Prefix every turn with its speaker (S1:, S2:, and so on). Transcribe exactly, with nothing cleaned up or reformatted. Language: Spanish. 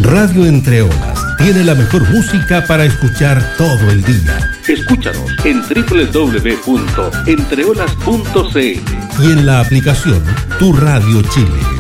S1: Radio Entre Olas tiene la mejor música para escuchar todo el día.
S2: Escúchanos en doble u doble u doble u punto entreolas punto c l
S1: y en la aplicación Tu Radio Chile.